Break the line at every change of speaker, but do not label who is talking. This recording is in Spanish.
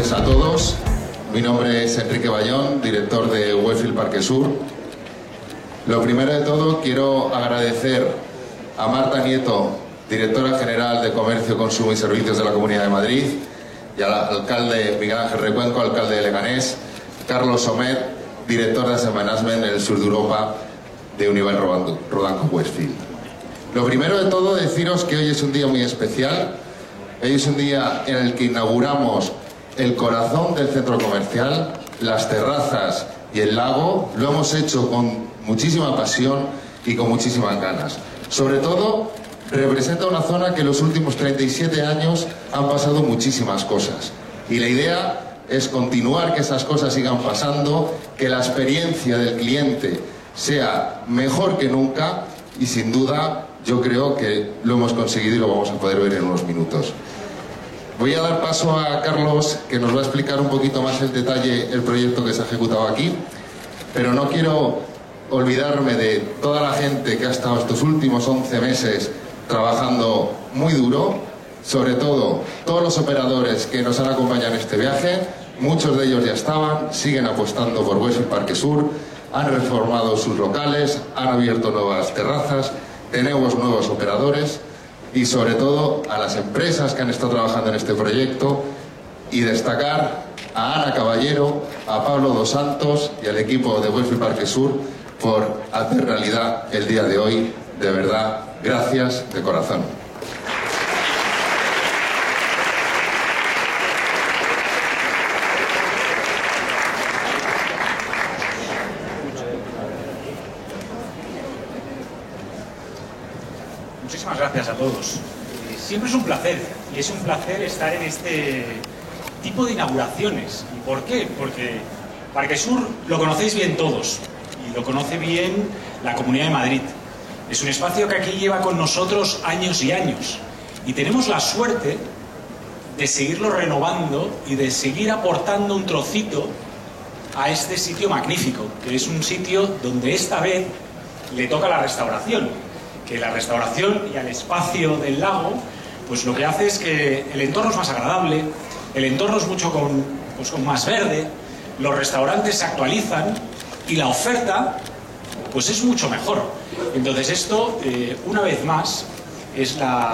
tardes a todos. Mi nombre es Enrique Bayón, director de Westfield Parque Sur. Lo primero de todo, quiero agradecer a Marta Nieto, directora general de Comercio, Consumo y Servicios de la Comunidad de Madrid, y al alcalde Miguel Ángel Recuenco, alcalde de Leganés, Carlos Somet, director de Asset Management en el sur de Europa de Unibail Rodamco Westfield. Lo primero de todo, deciros que hoy es un día muy especial. Hoy es un día en el que inauguramos el corazón del centro comercial, las terrazas y el lago. Lo hemos hecho con muchísima pasión y con muchísimas ganas. Sobre todo, representa una zona que en los últimos 37 años han pasado muchísimas cosas. Y la idea es continuar que esas cosas sigan pasando, que la experiencia del cliente sea mejor que nunca y sin duda yo creo que lo hemos conseguido y lo vamos a poder ver en unos minutos. Voy a dar paso a Carlos, que nos va a explicar un poquito más el detalle el proyecto que se ha ejecutado aquí, pero no quiero olvidarme de toda la gente que ha estado estos últimos 11 meses trabajando muy duro, sobre todo todos los operadores que nos han acompañado en este viaje. Muchos de ellos ya estaban, siguen apostando por Westfield Parque Sur, han reformado sus locales, han abierto nuevas terrazas, tenemos nuevos operadores y sobre todo a las empresas que han estado trabajando en este proyecto, y destacar a Ana Caballero, a Pablo Dos Santos y al equipo de Westfield Parque Sur por hacer realidad el día de hoy. De verdad, gracias de corazón.
Muchísimas gracias a todos. Siempre es un placer, y es un placer estar en este tipo de inauguraciones. ¿Y por qué? Porque Parque Sur lo conocéis bien todos, y lo conoce bien la Comunidad de Madrid. Es un espacio que aquí lleva con nosotros años y años, y tenemos la suerte de seguirlo renovando y de seguir aportando un trocito a este sitio magnífico, que es un sitio donde esta vez le toca la restauración. Que la restauración y al espacio del lago, pues lo que hace es que el entorno es más agradable, el entorno es mucho con más verde, los restaurantes se actualizan y la oferta pues es mucho mejor. Entonces esto, una vez más, es la